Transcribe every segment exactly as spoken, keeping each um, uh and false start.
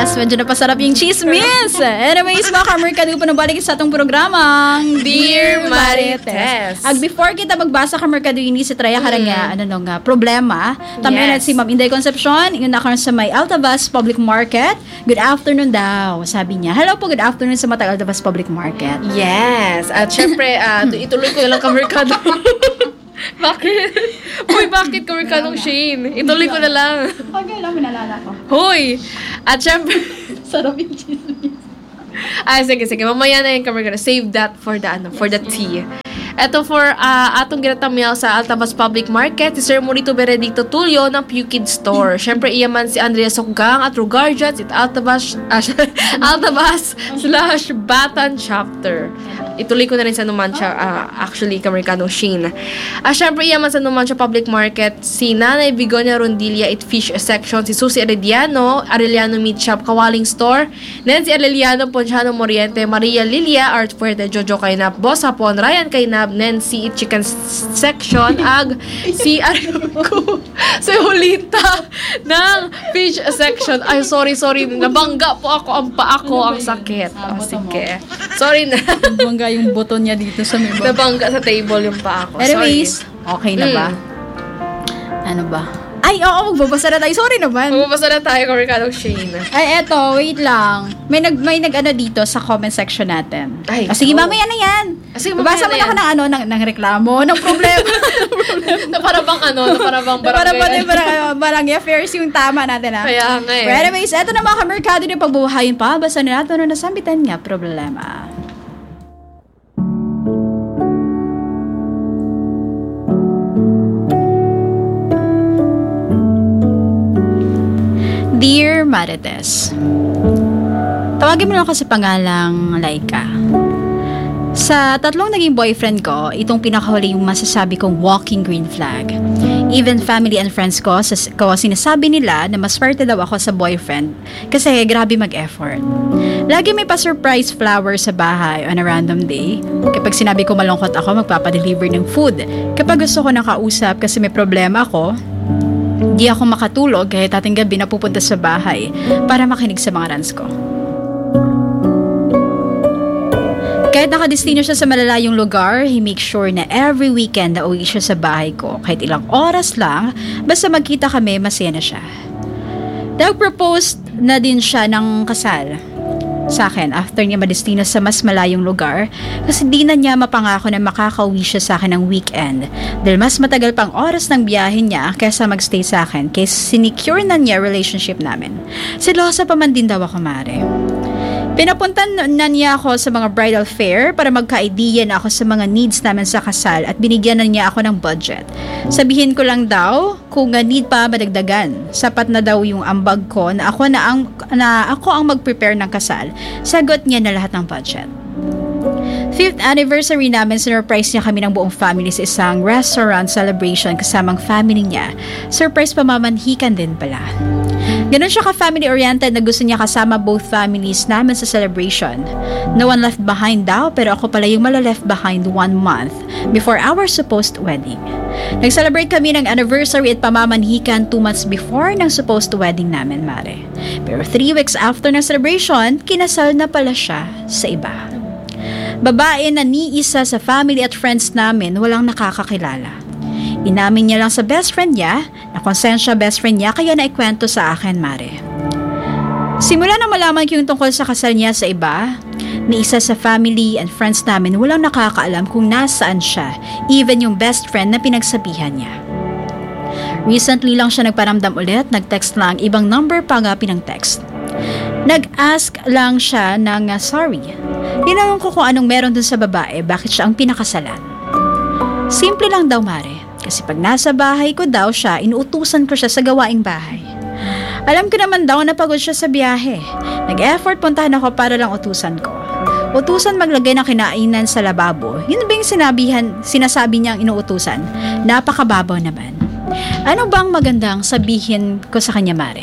Yes, medyo napasarap yung chismis. Anyways, mga kamerkado po nabalik sa atong programang Dear Marites. Ag before kita magbasa kamerkado ini si Traya karanga, mm. ano no nga, problema. También yes. si Ma'am Inday Concepcion, yun na sa may Altavas Public Market. Good afternoon daw, sabi niya. Hello po, good afternoon sa Matag Altavas Public Market. Yes. At syempre, uh, ituloy ko na lang kamerkado. Bakit? Hoy, bakit kamerkadong Shane? Ituloy ko na lang. Okay lang, minalala ko. Hoy! At syempre, sarap yung chismis. Ay, sige, sige. Mamaya na yung kamerkado. Save that for the, ano, for the tea. Ito for uh, atong ginatamiyaw sa Altavas Public Market, si Sir Morito Benedicto Tulio ng Pukid Store. Siyempre, iyaman si Andrea Sokgang at Rugarjat at Altavas, uh, Altavas slash Batan Chapter. Ituloy ko na rin sa Numancia, uh, actually, kamerkadong Shane. Uh, Siyempre, iyaman sa Numancia Public Market, si Nanay Bigonia Rondilla at Fish Section, si Susie Arellano, Arellano Meat Shop, Kawaling Store, Nancy Arellano, Ponciano Moriente, Maria Lilia, Art Fuerte, Jojo Kainap, Boss Hapon, Ryan Kainap, Nancy Chicken Section, ag si Ariko, si Julita ng Fish Section. Ay, sorry, sorry. Nabangga po ako. Ang paa ko, ang sakit. Oh, sige. Sorry na. Nabangga yung buton niya dito sa may bangga. Nabangga sa table yung paa ko. Anyways, okay na ba? Mm. Ano ba? Ay, oo, magbabasa na tayo. Sorry naman. Magbabasa na tayo, kamerkadong Shane. Ay, eto, wait lang. May nag may nag-ano dito sa comment section natin. Ay, o, sige, oh. mamaya na yan. Ah, sige, babasa mo na ako ng ano, ng, ng reklamo, ng problema. na para bang ano, na para bang barangay. Para bang barangay, barangay affairs yung tama natin, ha? Kaya nga eh. But anyways, eto na mga kamerkado na pagbuhayin pa. Basta na natin na nasambitan nga problema. Dear Marites, tawagin mo lang ako sa pangalang Laika. Sa tatlong naging boyfriend ko, itong pinakahuli yung masasabi kong walking green flag. Even family and friends ko, sas- ko sinasabi nila na mas swerte daw ako sa boyfriend kasi grabe mag-effort. Lagi may pa-surprise flower sa bahay on a random day. Kapag sinabi ko malungkot ako, magpapadeliver ng food. Kapag gusto ko nakausap kasi may problema ako, di ako makatulog kahit ating gabi na pupunta sa bahay para makinig sa mga rants ko. Kahit nakadestino siya sa malalayong lugar, he makes sure na every weekend na uwi siya sa bahay ko. Kahit ilang oras lang, basta magkita kami, masaya na siya. Nag-propose na din siya ng kasal sa akin after niya madestino sa mas malayong lugar kasi di na niya mapangako na makakauwi siya sa akin ng weekend dahil mas matagal pang oras ng biyahe niya kaysa magstay sa akin kaysa sinicure na niya relationship namin. Silosa pa man din daw ako, mare. Pinapuntan na niya ako sa mga bridal fair para magka-idea na ako sa mga needs namin sa kasal at binigyan na niya ako ng budget. Sabihin ko lang daw kung need pa madagdagan. Sapat na daw yung ambag ko na ako na ang na ako ang mag-prepare ng kasal. Sagot niya na lahat ng budget. Fifth anniversary namin, sinurprise niya kami ng buong family sa isang restaurant celebration kasamang family niya. Surprise pamamanhikan din pala. Ganun siya ka-family-oriented na gusto niya kasama both families namin sa celebration. No one left behind daw, pero ako pala yung mala-left behind one month before our supposed wedding. Nag-celebrate kami ng anniversary at pamamanhikan two months before ng supposed wedding namin, mare. Pero three weeks after ng celebration, kinasal na pala siya sa iba. Babae na ni isa sa family at friends namin walang nakakakilala. Inamin niya lang sa best friend niya, na konsensya best friend niya, kaya naikwento sa akin, mare. Simula na malaman ko yung tungkol sa kasal niya sa iba, ni isa sa family and friends namin walang nakakaalam kung nasaan siya, even yung best friend na pinagsabihan niya. Recently lang siya nagparamdam ulit, nag-text lang, ibang number pa nga pinang-text. Nag-ask lang siya ng uh, sorry. Tinanong ko kung anong meron dun sa babae, bakit siya ang pinakasalan. Simple lang daw, mare. Kasi pag nasa bahay ko daw siya, inuutusan ko siya sa gawaing bahay. Alam ko naman daw na pagod siya sa biyahe. Nag-effort puntahan ako para lang utusan ko. Utusan maglagay ng kinainan sa lababo. Yun ba yung sinabihan, sinasabi niyang inuutusan? Napakababaw naman. Ano bang magandang sabihin ko sa kanya, mare?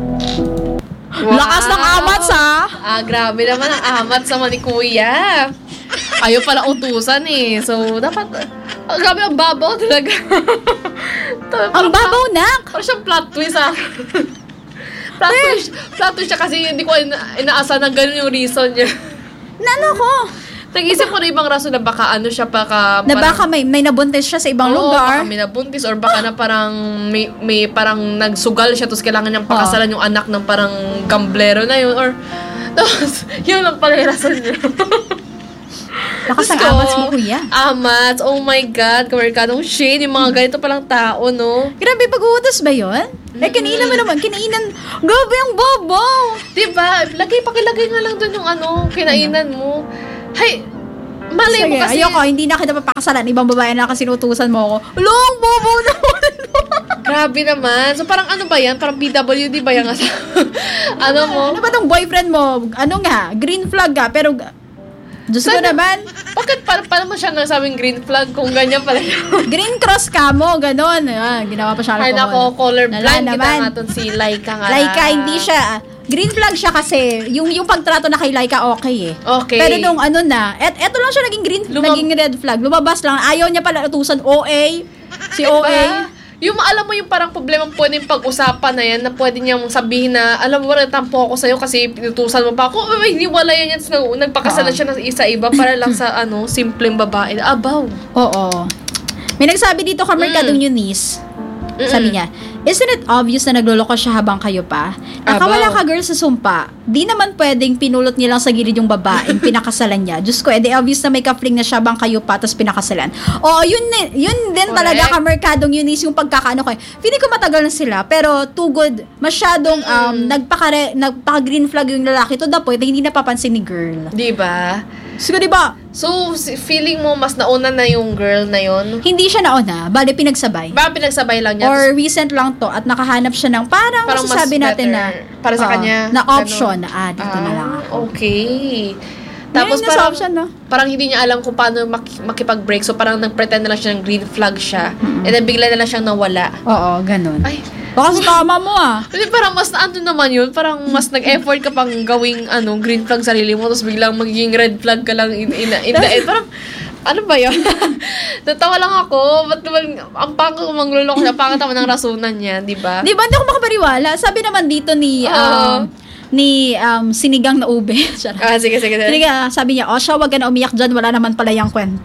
Wow. Lakas ng amat, ha? Ah, grabe naman ang amat sa ni Kuya. Ayaw pala utusan eh. So, dapat... Oh, grabe, ang babaw talaga. Ang babaw, nak! Parang siyang plot twist, ah. Plot twist, plot twist siya kasi hindi ko ina- inaasa na ganun yung reason niya. Nano ko? Nag-isip ko na ibang rason na baka ano siya, baka... Na baka may, may nabuntis siya sa ibang oo, lugar. baka may nabuntis or baka na parang may, may parang nagsugal siya tapos kailangan niyang pakasalan yung anak ng parang gamblero na yun or... Tapos, yun lang pala yung rason niya. Lakas ang amats mo, kuya. Amats, oh my God, kamerkadong shade, yung mga ganito palang tao, no? Grabe, pag-uutos ba yun? Mm-hmm. Eh, kanina mo naman, kinainan, grabe ang babaw! Diba? Lagay, pakilagay nga lang dun yung ano, kinainan mo. Hay, malay mo kasi... ayoko, hindi na kita papakasalan. Ibang babae na kasi sinutusan mo ako. Long, babaw naman! Grabe naman. So, parang ano ba yan? Parang P W D ba yan? Ano mo? Ano ba tong boyfriend mo? Ano nga? Green flag ka, pero... Diyos ko naman. Bakit pa, paano mo siya nasabing green flag kung ganyan pala? Green cross ka mo, ganon. Ah, ginawa pa siya. Ay nako, colorblind kita naman. nga to si Laika nga. Laika, hindi siya. Green flag siya kasi yung yung pagtrato na kay Laika okay eh. Okay. Pero nung ano na, et eto lang siya naging green, Lumab- naging red flag. Lumabas lang. Ayaw niya pala utusan O A. Si O A. Diba? Yung alam mo yung parang problema pwedeng pag-usapan na yan na pwede niyang sabihin na alam mo ba tampo ako sa'yo kasi pinutusan mo pa ako. Ay, hindi wala yan yan. Nagpakasalan siya ng isa-iba para lang sa ano simpleng babae. Abaw. Oo. May nagsabi dito ka Mercadong mm. Eunice. Sabi niya, isn't it obvious na nagloloko siya habang kayo pa? Nakawala ka girl sa sumpa. Di naman pwedeng pinulot niya lang sa gilid yung babaeng pinakasalan niya. Diyos ko, edi obvious na may ka-fling na siya habang kayo pa tapos pinakasalan. Oo, yun, yun din talaga ka Mercadong Eunice yung pagkakaano ko. Feeling ko matagal na sila, pero too good. Masyadong um, nagpaka, nagpaka-green flag yung lalaki to the point na hindi napapansin ni girl. Diba? So, diba? So, feeling mo mas nauna na yung girl na yon? Hindi siya nauna. Bale, pinagsabay. Ba, pinagsabay lang niya? Or recent lang to at nakahanap siya ng parang, parang masasabi natin na para sa uh, kanya na option ganun. na ah, dito ah, na lang ako. Okay. Tapos Ngayon, parang, option, no? parang hindi niya alam kung paano mak- makipag-break. So, parang nag-pretend na lang siya ng green flag siya. Mm-hmm. And then, bigla na lang siyang nawala. Oo, ganun. Ay, baka sa tama mo ah. Kasi parang mas na ano naman yun, parang mas nag-effort ka pang gawing ano, green flag sarili mo, tapos biglang magiging red flag ka lang in, in, in the end. Parang, ano ba yun? Natawa lang ako. Ba't naman, ang pangit kung mangluloko siya, pangit naman ang rasunan niya, di ba? Di ba, hindi ako makapaniwala. Sabi naman dito ni, Uh, um, ni um, Sinigang na Ube. ah, sige, sige. sige. Sinigang, sabi niya, oh, siya, wag ka na umiyak dyan, wala naman pala yung kwenta.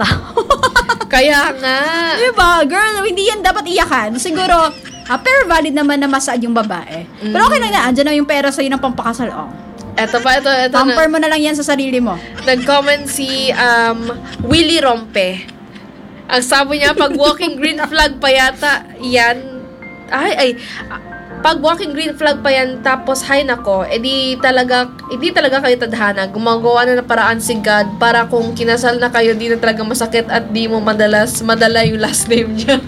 Kaya nga. Di ba, girl, hindi yan dapat iyakan. Siguro, ah, pero valid naman na masaad yung babae. Mm. Pero okay lang na, andyan na yung pera sa'yo ng pampakasal. Oh. Eto pa, eto, eto Pamper na. mo na lang yan sa sarili mo. Nag-comment si um, Willie Rompe. Ang sabi niya, pag walking green flag pa yata, yan, ay, ay, pag walking green flag pa yan, tapos, hay nako, edi talaga, edi talaga kayo tadhana. Gumagawa na ng paraan si God para kung kinasal na kayo, di na talaga masakit at di mo madalas, madala yung last name niya.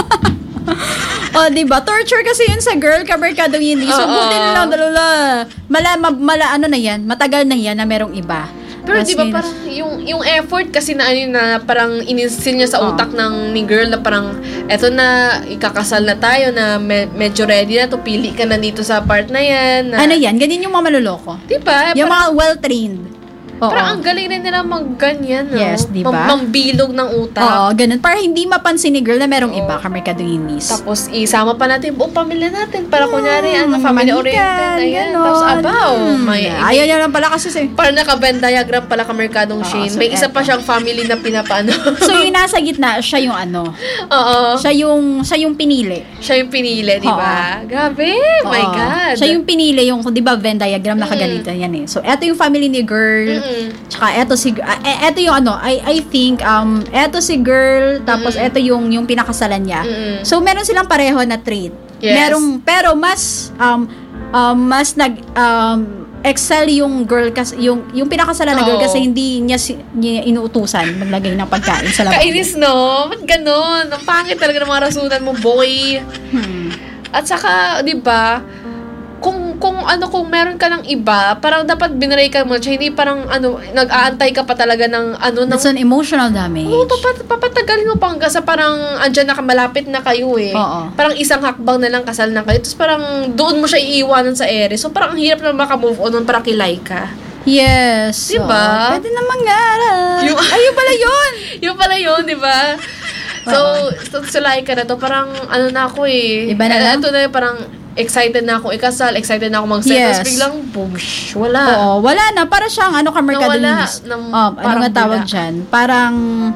Oh, diba? Torture kasi yun sa girl, kabarkadong yun. So, Oo. buti na lang, dalawa. Mala, ma, mala, ano na yan, matagal na yan na merong iba. Pero Mas di ba yun- parang yung yung effort kasi na ano yun, na parang inisil niya sa Oh. utak ng ni girl na parang eto na ikakasal na tayo na me- medyo ready na to, pili ka na dito sa part na yan. Na, Ano yan? Ganyan yung mga maluloko. Di ba? Yung Parang, mga well-trained. Oo. parang ang galing rin nila mag-ganyan, no? Yes, di ba? Mam- mambilog ng utak. Oo, ganun. Para hindi mapansin ni girl na merong Oo. iba, kabarkadong yun, miss. Tapos isama pa natin buong pamilya natin para kunyari ano, Hmm, family-oriented. manikan, Ayan. ganon. Tapos abaw. Hmm. May, Ayaw niya lang pala kasi. si- parang naka-Venn diagram pala ka Mercadong Oo, Shane. so May isa pa eto. siyang family na pinapano. So, yung nasa gitna, siya yung ano. Oo. Siya yung, siya yung pinili. Siya yung pinili, di ba? Grabe, my Oo. God. Siya yung pinili, yung, di ba, Venn diagram na kaganito yan eh. So, eto yung family ni girl. Mm-mm. Tsaka eto si, uh, eto yung ano, I, I think, um, eto si girl, tapos Mm-mm. eto yung, yung pinakasalan niya. Mm-mm. So, meron silang pareho na trait. Yes. Merong, pero mas, um, um, mas nag, um, excel yung girl kasi yung yung pinakasalan na girl Oo. kasi hindi niya, si, niya inuutusan maglagay ng pagkain sa labas. Kainis, no? Ba't ganon? Ang pangit talaga ng mga rasunan mo, boy. Hmm. At saka, di ba, kung, kung ano, kung meron ka ng iba, parang dapat binray ka mo siya, hindi parang, ano, nag-aantay ka pa talaga ng, ano, ng, It's an emotional damage. Oo, papat, papatagalin mo pa hanggang sa parang andyan na, malapit na kayo eh. Oo. Parang isang hakbang na lang kasal na kayo. Tapos parang doon mo siya iiwanan sa ere. So parang ang hirap na makamove on nun para kilay ka. Yes. Diba? Oo. Pwede na mangarap. Yung- Ayun pala yun. Yung pala yun, di ba? So, so, so like ka na to, parang ano na ako eh. Iba na Eh, lang? Ito na yung parang, excited na akong ikasal, excited na akong mag-set. Yes. Tapos biglang, boosh, wala. Oo, wala na. Para siyang, ano, kamerkado Nawala linis. ng Um, ano parang nga tawag bula. dyan? Parang,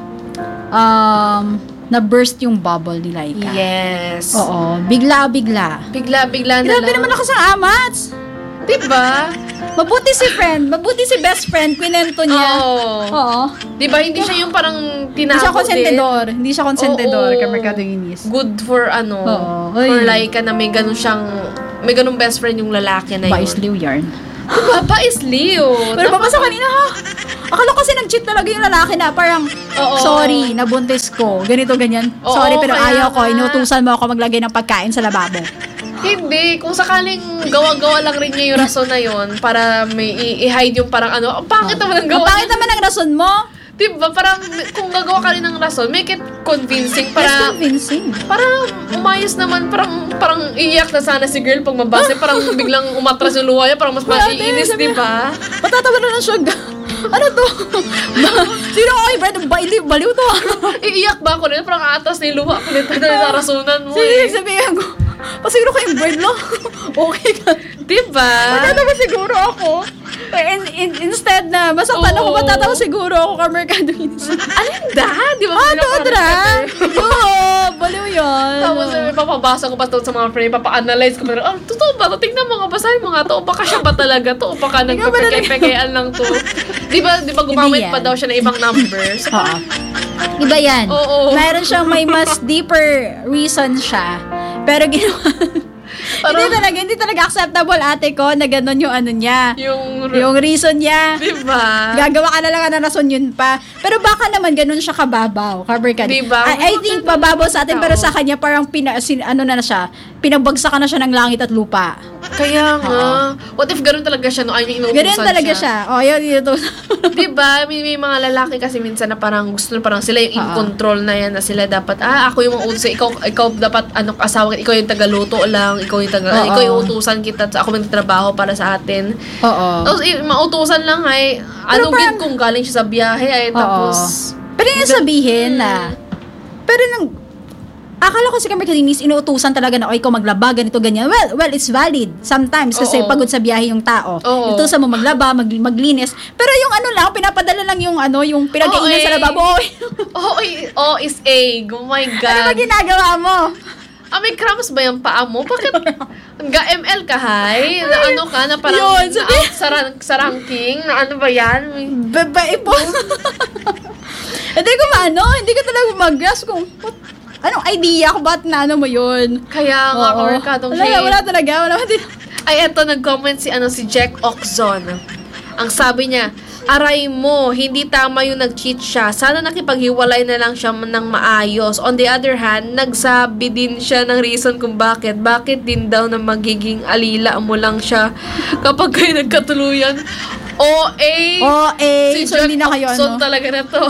um, na-burst yung bubble ni Laika. Yes. Oo, bigla-bigla. Bigla-bigla na Grabe lang. naman lakas ang amats. Diba? Mabuti si friend, mabuti si best friend, kwinento niya. Oo. Oo. Diba, hindi siya yung parang Hindi siya tinapos konsentidor. Hindi siya konsentidor, Oo. kamerkado linis. Good for ano, Oo. for Ay. Laika na may ganun siyang, may ganung best friend yung lalaki na yun. Baisliw yarn. Diba? Baisliw. Pero papasa kanina ha. Akala ko kasi nag-cheat talaga yung lalaki na parang, Oo. sorry, nabuntis ko. Ganito, ganyan. Oo, sorry, pero kaya ayaw ko. nga. Inutusan mo ako maglagay ng pagkain sa lababo. Hindi. Kung sakaling gawa-gawa lang rin niya yung rason na yun para may i- i-hide yung parang ano, ang pangit naman ang Ang gawa. pangit naman ang rason mo. Diba? Parang kung gagawa ka rin ng rason, make it convincing That's para convincing. para umayos naman. Parang parang iiyak na sana si girl pag mabase. Parang biglang umatras yung luha niya. Parang mas Wala, maiinis, sabi- diba? Matatawa na lang siya. Ano to? Sino ako yung brand? Baliw, baliw to. Iiyak ba ako nito? Parang aatas na yung luha ko nito na narasunan mo Sige, eh. sabihin ko. Pasiguro ko yung bird lang. Okay ka. Diba? Matatawa siguro ako. In, in, instead na, masaktan ako, Oo. matatawa siguro ako ka merkado inis. Alinda? Di ba? Ah, Pinapanood Dodra! ka, eh. Oo, baliw yun. Tapos eh, papabasa ko pa to sa mga friend, papa-analyze ko pa rin, ah, totoo ba to? Tingnan mo nga, basahin mo nga to. O baka siya ba talaga to? O baka Ikaw ba nagpapekay-pekeyan lang to? Di ba, di ba gumamit Hindi pa yan. daw siya ng ibang numbers? Oo. Iba yan. Oo. Mayroon siyang may mas deeper reason siya. Pero ginawa... Parang- hindi talaga, hindi talaga acceptable ate ko na gano'n yung ano niya. Yung, Yung reason niya. di ba? Gagawa ka na lang na rason yun pa. Pero baka naman ganun siya kababaw. Cover ka. Diba? I, I think mababaw sa atin, pero sa kanya parang pina, sin, ano na, na siya, pinagbagsakan na siya ng langit at lupa. Kaya nga. What if ganun talaga siya no? I mean, inuutusan Ganun talaga siya. O, yun, yun, ito. Di ba? May, may mga lalaki kasi minsan na parang gusto na parang sila yung in Oo. control na yan na sila dapat, ah, ako yung utusan, ikaw, ikaw dapat, ano, asawa, ikaw yung tagaluto lang, ikaw yung taga, Oo. ikaw yung utusan kita, ako magtatrabaho para sa atin. Oo. Tapos, eh, mautusan lang ay, Pero anong parang- gin kung galing siya sa biyahe ay, tapos, Pero yung sabihin na, pero nang, akala ko si Camille Cadinis, inuutusan talaga na, o ikaw maglaba, ganito, ganyan. Well, well, it's valid. Sometimes, kasi Oo. pagod sa biyahe yung tao. Oo. Inutusan mo maglaba, mag, maglinis. Pero yung ano lang, pinapadala lang yung ano, yung pinag-iinan Oo, sa eh. lababo. oh, eh, oh, is A. Oh my Ano ba God. ginagawa mo? Ah, may cramps ba yung paa mo? Bakit? Ga-M L ka, hay? Na ano ka, na parang Yun, sabi- na, sa, ran- sa ranking? Na ano ba yan? Babae po. Hindi ko maano, hindi ko talaga mag-grasp kung, what, anong idea ko ba't na ano mo yun? Kaya nga, Oo. kamerkadong Wala, shade. wala talaga. Wala, wala. Ay, eto, nag-comment si, ano, si Jack Oxon. Ang sabi niya, aray mo, hindi tama yung nag-cheat siya. Sana nakipaghiwalay na lang siya ng maayos. On the other hand, nagsabi din siya ng reason kung bakit. Bakit din daw na magiging alila mo lang siya kapag kayo nagkatuluyan. O A. O, eh, Si so Jack hindi na kayo, Oxon ano? talaga na to.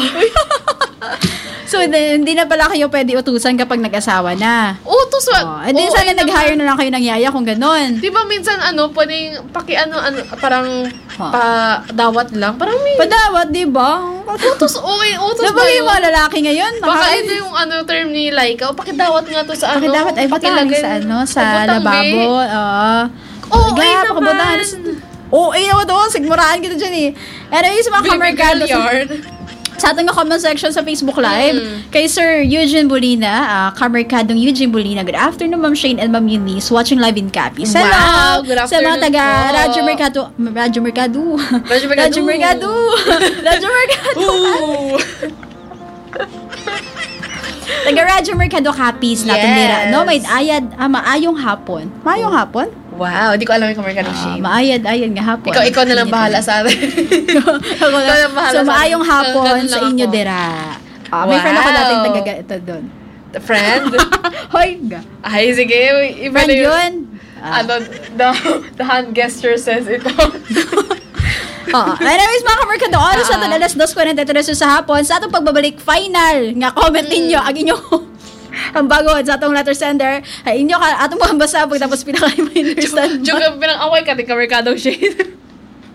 So, hindi hindi na pala kayo pwede utusan kapag nag-asawa na. Utos Oh, wa. eh, di Oo, sana eh, nag-hire naman. na lang kayo ng yaya kung ganun. Di ba minsan ano, pwedeng paki ano, ano parang Ha. pa dawat lang. Parang may Padawat, di ba? utos, okay, utos Diba ba yung yun? mga lalaki ngayon? Baka Naka- ito yung ano term ni Laika. O pakidawat nga to sa ano. Pakidawat ay butang pakilagay- sa ano, sa Butang, lababo. be. Oo. Oo, Ga, ay pakabutang. naman. Oo, ay naman doon. Sigmuraan kita dyan eh. Anyways, mga Baby kamerkado. girl yarn. Sa ating comment section sa Facebook Live, Mm. kay Sir Eugene Bulina, uh, kamerkadong Eugene Bulina. Good afternoon, Ma'am Shane and Ma'am Eunice, watching live in Capiz. Hello! Wow, good Sa mga afternoon taga po. Radyo Mercado. Radyo Mercado. Radyo Mercado. Radyo Mercado. Radyo Mercado. Ooh. Taga Radyo Mercado Capiz natin Yes. nira. No, may ayad, ah, maayong hapon. Maayong hapon? Wow, di ko alam yung kamerkadong Ah, Shane. maayad-ayad nga hapon. Ikaw, ikaw na lang bahala sa atin. Ako na. Ikaw na bahala So, sa maayong akin. hapon Ganun sa lang inyo ako. dira. Ah, may friend ako Wow. dating taga ito doon. The friend? Hoy, ga. Ay, sige. Iba Friend na yung- yun. Ah. Ano, the, the hand gesture says ito. Oo. Anyways, mga kamerkado, oras Ah. na ito, alas dos forty-three sa hapon. Sa atong pagbabalik, final nga comment Mm. ninyo, ang inyong ang bagod sa atong letter sender, ay inyo ka, atong mga basa pagtapos pinaka-understand. Joke, pinang away ka, di kamerkadong Shane.